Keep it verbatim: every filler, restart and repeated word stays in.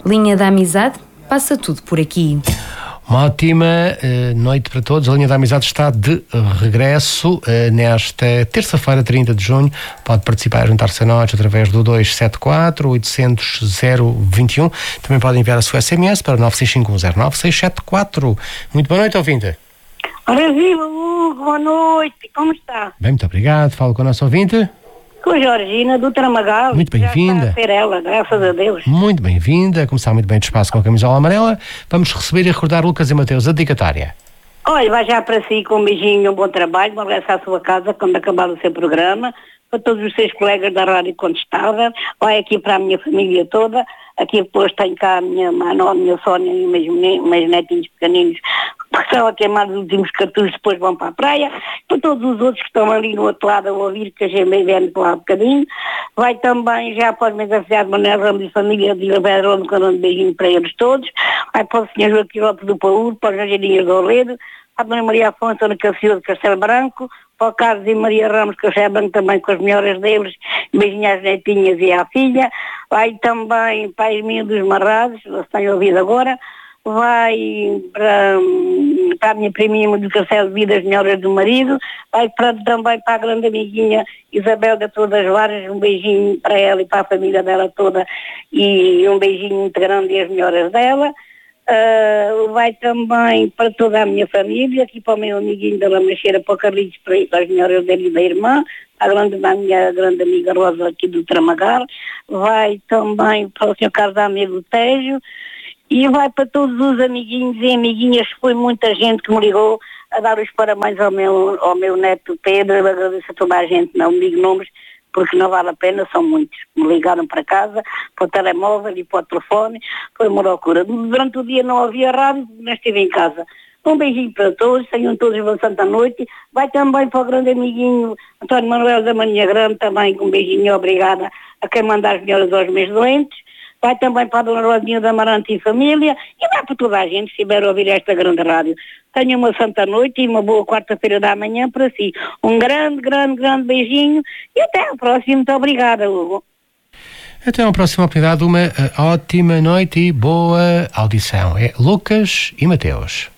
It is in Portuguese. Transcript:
Linha da Amizade, passa tudo por aqui. Uma ótima uh, noite para todos. A Linha da Amizade está de regresso uh, nesta terça-feira, trinta de junho. Pode participar, juntar-se a nós através do dois sete quatro, oito zero zero, zero dois um. Também pode enviar a sua S M S para nove seis cinco um zero nove seis sete quatro. Muito boa noite, ouvinte. Ora viva, Hugo, boa noite. Como está? Bem, muito obrigado. Falo com a nossa ouvinte. Com a Georgina, do Tramagal. Muito bem-vinda. Já está a ser ela, graças a Deus. Muito bem-vinda. Começar muito bem de espaço com a camisola amarela. Vamos receber e recordar Lucas e Mateus, a dedicatória. Olha, vai já para si com um beijinho, um bom trabalho. Vou regressar à sua casa quando acabar o seu programa. Para todos os seus colegas da Rádio Contestável. Vai aqui para a minha família toda. Aqui depois tenho cá a minha Mano, a minha Sónia e os meus, meus netinhos pequeninos que estão a queimar os últimos cartuchos, depois vão para a praia. Para todos os outros que estão ali no outro lado a ouvir, que a gente vem vendo para lá um bocadinho. Vai também já para os meus afilhados Manuel Ramos e família de Ilhabela, onde eu um beijinho para eles todos. Vai para o senhor Joaquim Lopes do Paúl, para os Angelinhas do Oledo, para a Dona Maria Afonso, Ana Cacilda de Castelo Branco, para o Carlos e Maria Ramos Castelo Branco, também com as melhores deles, beijinhos às netinhas e à filha. Vai também para a Irmã dos Marrados, eles têm ouvido agora. Vai para, para a minha priminha do Castelo de Vida, as melhoras do marido. Vai para, também para a grande amiguinha Isabel da Todas as Varas, um beijinho para ela e para a família dela toda e um beijinho muito grande e as melhoras dela. Uh, vai também para toda a minha família, aqui para o meu amiguinho da Lamacheira, para o Carlitos, para as melhoras dele e da irmã, a grande, a minha grande amiga Rosa aqui do Tramagar. Vai também para o senhor Carlos Amigo do Tejo. E vai para todos os amiguinhos e amiguinhas, foi muita gente que me ligou a dar os parabéns ao meu, ao meu neto Pedro. Eu agradeço a toda a gente, não me digo nomes, porque não vale a pena, são muitos. Me ligaram para casa, para o telemóvel e para o telefone, foi uma loucura. Durante o dia não havia rádio, mas estive em casa. Um beijinho para todos, tenham todos uma santa noite. Vai também para o grande amiguinho António Manuel da Maninha Grande, também com um beijinho, obrigada a quem manda as melhoras aos meus doentes. Vai também para a Dona Rodinha da Amarante e família e vai para toda a gente, se estiver a ouvir esta grande rádio. Tenha uma santa noite e uma boa quarta-feira da manhã para si. Um grande, grande, grande beijinho e até ao próximo. Muito obrigada, Hugo. Até à próxima oportunidade, uma ótima noite e boa audição. É Lucas e Mateus.